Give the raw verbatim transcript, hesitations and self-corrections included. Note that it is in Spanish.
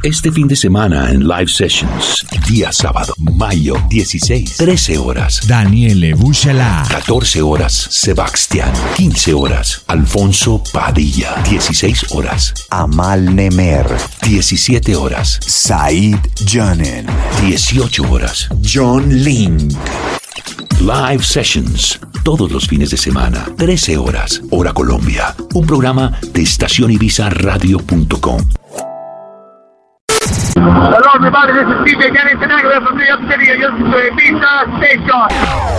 Este fin de semana en Live Sessions, día sábado, mayo dieciséis, trece horas, Daniele Buchalá. catorce horas, Sebastián, quince horas, Alfonso Padilla, dieciséis horas, Amal Nemer, diecisiete horas, Said Janen, dieciocho horas, John Link. Live Sessions, todos los fines de semana, trece horas, hora Colombia. Un programa de estación ibiza radio punto com. Hello everybody, this is D J Dennis Tenaglia from New York City. You're listening to Ibiza Station.